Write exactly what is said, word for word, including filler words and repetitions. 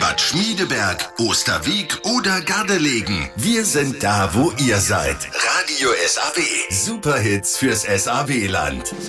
Bad Schmiedeberg, Osterwieck oder Gardelegen. Wir sind da, wo ihr seid. Radio S A W. Superhits fürs S A W-Land.